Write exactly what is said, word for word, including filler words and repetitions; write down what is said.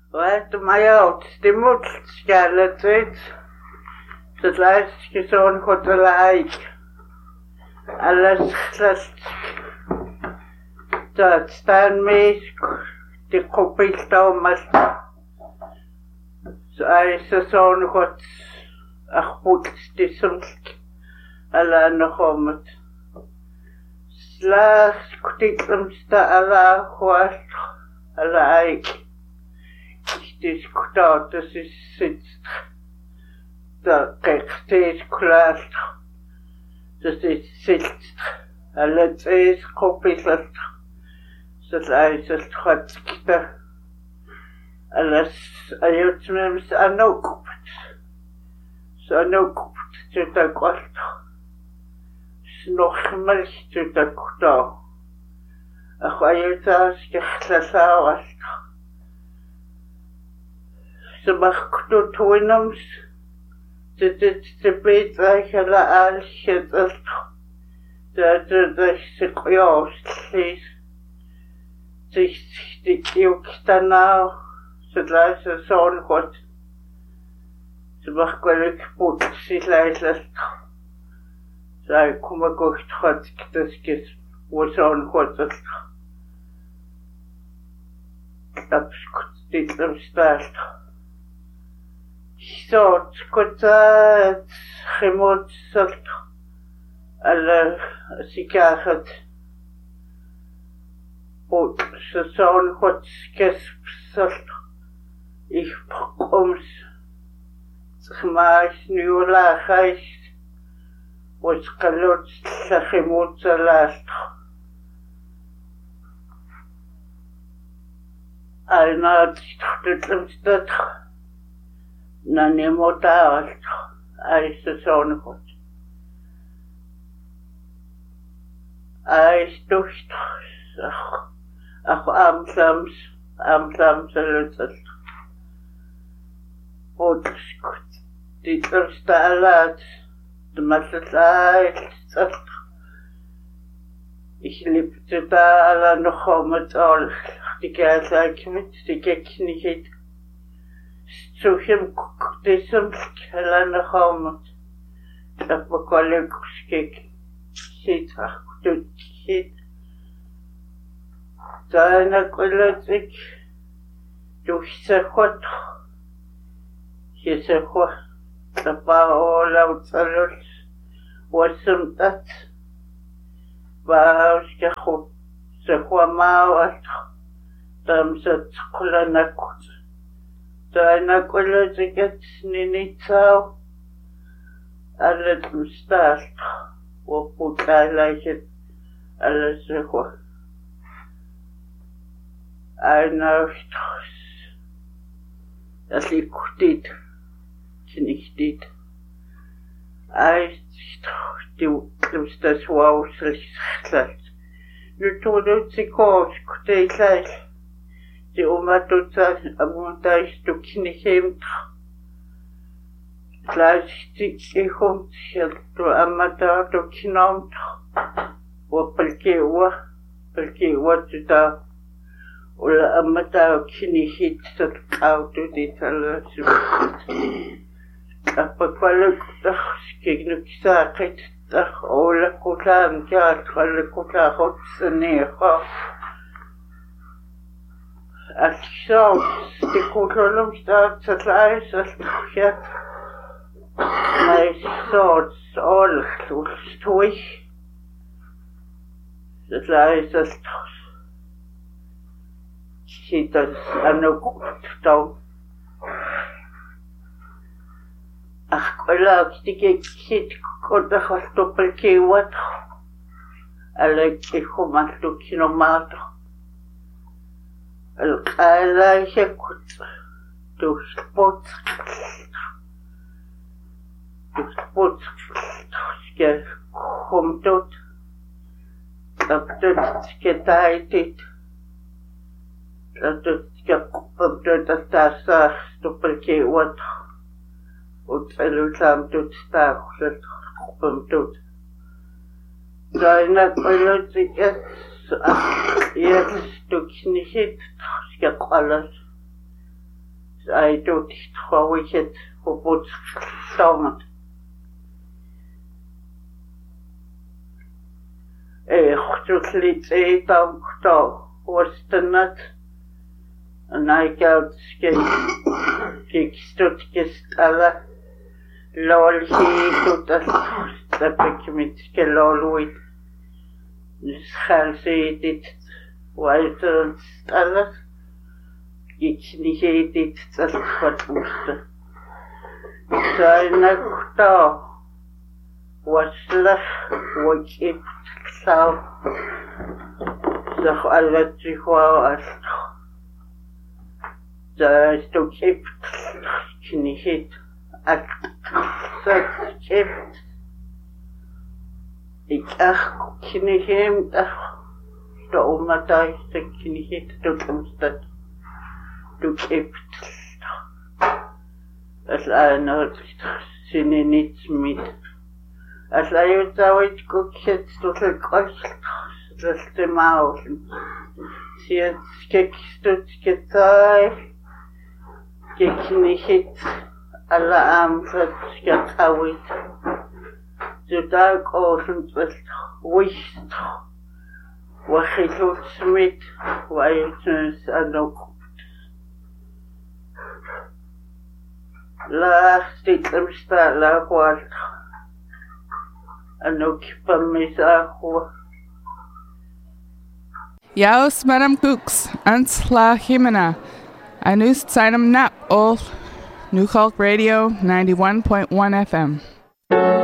Rätt majort, det mutskallet vet. Så läsk sån kotelaik. Alles läsk. Så stan misk. Det kopilta om allt. Så är så sån kot. Ach puts det som. Alla något. Slags kutitlamsta alla hårt. Alla eik. Diskutaat is zit dat kijk steeds klaar dus is zit alles is kopieerd zodat hij het gaat kita alles ayut mems anok zo anok zodat kwart nog meer zodat kwart ach ayut as geklasauer Ze mag kut toinams. Dit is de beter gela al het is. Dat dat ze kwijt is. Zich die ook dan nou. Ze laat ze zo'n god. Ze mag kwelijk put zich laat. Zij komen goed god dat is wat zo'n god is. Dat is dit is staat. So, kota gemot salt alle sikaret pot so zo'n hot skes salt ich ums gemaakt nu laagheid wat kalot sa gemot last al na dit dat na nemotaal is de zo'n god. Hij is toch ach ach amsams amsams het goed goed dit is de laat de maatregelen ik liep het daar nog om het al die keer met die kijk niet So him desem kelana khamat tapakale kuskek sit akut sit Zana kulatik duhsakot hisakot tapaola utsalul wasumtat bauskakhu sakwamawat tamsat kulanakut Deine Kollege Ninitau, alles im Start, wo Putterleichen, alles so. Einer Stoß, das liegt dit, nicht dit. Ein Stoß, du nimmst das Wow, das Nu tog sig kors, det är klart. Det om du tar amunta istukni hem. Plastik kom till amata du kinamt. Och pelkewa, pelkewa tuta. Och amata kini hit så auto dit alla så. Apa kvalik tak skignu saket tak ola kutam kar kvalik kuta hot sneha. Alltså, det kontrollerar start så klart så att nej så all så stoj så klart så sitter anno då ach kolla stikke sit kolla hosto perché what alle che come tu chilometro القاعدة يكت تسبوت تسبوت كمتوت تبتت كتايتت تبتت كبتت تستاسا تبركي وات وتسألو تامتوت ستاخلت كبتوت داينا قلت Yes, du knihit ska qallas. I do it for wicked who puts stomach. Eh, chutlit eh, down to was the nut. And I got skate, kick stood kist alla. Lol, he tut as the pick mit skelol with. This has it, white and alla. Ich nicht edit das Quatschmuster. Seine Kuta was lach, was ich sau. Sag alle Zichwa as. Da ist du kippt, nicht as das kippt. Ich ach, nicht ihm, ach, da Oma da ist, nicht, du kommst das. Du kippt. Das eine sind nichts mit. Das eine dauert gut jetzt durch den Kost, das die Mausen. Sie hat gekstut gezeigt, geknichtet, alle Arme getauert. So da großen was ruhig, was ich uns mit, weil es noch La stitlem stala kwal. Ano kipamisa ako. Jaus Madam Cooks, ans la Jimena. Anus seinem nap all New Hulk Radio ninety-one point one F M.